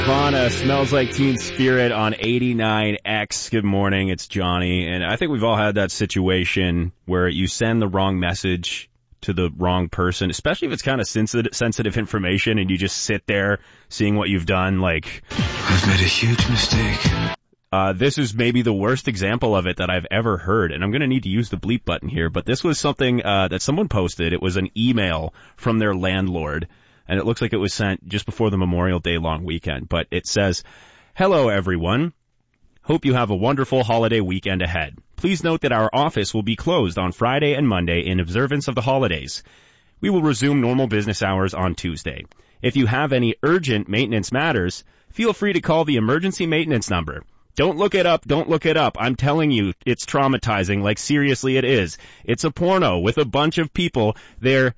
Nirvana, Smells Like Teen Spirit on 89X. Good morning, it's Johnny. And I think we've all had that situation where you send the wrong message to the wrong person, especially if it's kind of sensitive information and you just sit there seeing what you've done like, I've made a huge mistake. This is maybe the worst example of it that I've ever heard, and I'm going to need to use the bleep button here, but this was something that someone posted. It was an email from their landlord, and it looks like it was sent just before the Memorial Day long weekend. But it says, "Hello, everyone. Hope you have a wonderful holiday weekend ahead. Please note that our office will be closed on Friday and Monday in observance of the holidays. We will resume normal business hours on Tuesday. If you have any urgent maintenance matters, feel free to call the emergency maintenance number. Don't look it up, don't look it up. I'm telling you, it's traumatizing, like seriously it is. It's a porno with a bunch of people. They're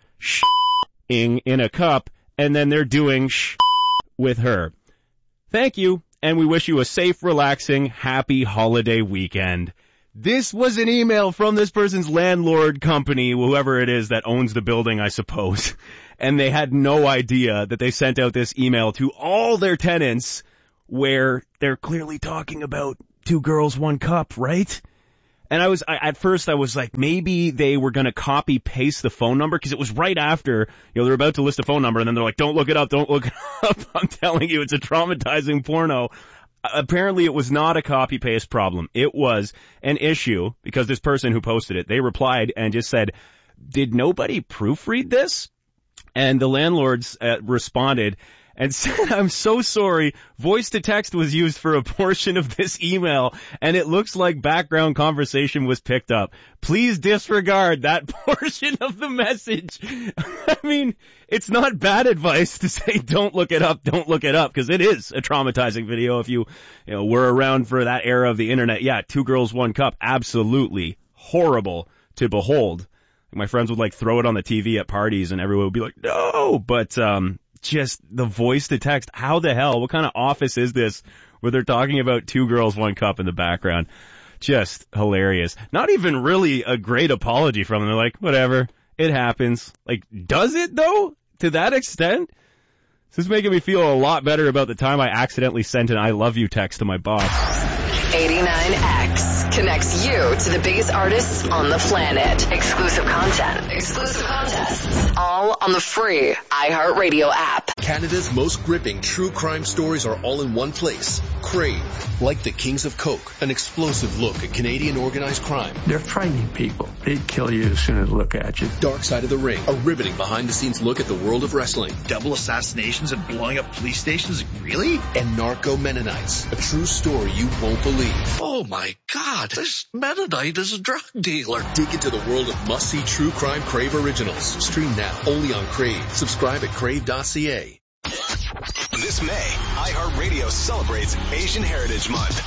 sh**ing in a cup, and then they're doing with her. Thank you, and we wish you a safe, relaxing, happy holiday weekend." This was an email from this person's landlord company, whoever it is that owns the building, I suppose. And they had no idea that they sent out this email to all their tenants where they're clearly talking about 2 girls, 1 cup, right? And at first I was like, maybe they were going to copy paste the phone number, because it was right after, they're about to list a phone number and then they're like, don't look it up, don't look it up. I'm telling you, it's a traumatizing porno. Apparently it was not a copy paste problem. It was an issue because this person who posted it, they replied and just said, did nobody proofread this? And the landlords responded and said, I'm so sorry. Voice to text was used for a portion of this email, and it looks like background conversation was picked up. Please disregard that portion of the message. I mean, it's not bad advice to say don't look it up, because it is a traumatizing video if you were around for that era of the internet. Yeah, 2 girls, 1 cup. Absolutely horrible to behold. My friends would throw it on the TV at parties and everyone would be like, no, but just the voice to text. How the hell? What kind of office is this where they're talking about 2 girls, 1 cup in the background? Just hilarious. Not even really a great apology from them. They're like, whatever, it happens. Does it though? To that extent? This is making me feel a lot better about the time I accidentally sent an I love you text to my boss. 89X connects you to the biggest artists on the planet. Exclusive content, exclusive contests, all on the free iHeartRadio app. Canada's most gripping true crime stories are all in one place. Crave, like the Kings of Coke, an explosive look at Canadian organized crime. They're frightening people. They'd kill you as soon as they look at you. Dark Side of the Ring, a riveting behind-the-scenes look at the world of wrestling. Double assassinations and blowing up police stations? Really? And Narco Mennonites, a true story you won't believe. Oh my God, this Mennonite is a drug dealer. Dig into the world of must-see true crime Crave originals. Stream now, only on Crave. Subscribe at crave.ca. This May, iHeartRadio celebrates Asian Heritage Month.